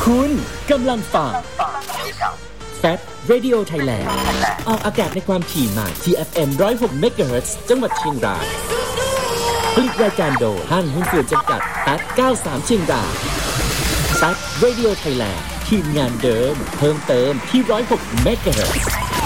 คุณกำลังฟังแฟต Radio Thailand ออกอากาศในความถี่ใหม่ TFM 106 MHz จังหวัดเชียงรายผลิตรายการโดยห้างหุ้นส่วนจำกัดแฟต93 เชียงรายแฟต Radio Thailand ทีมงานเดิมเพิ่มเติมที่106 MHz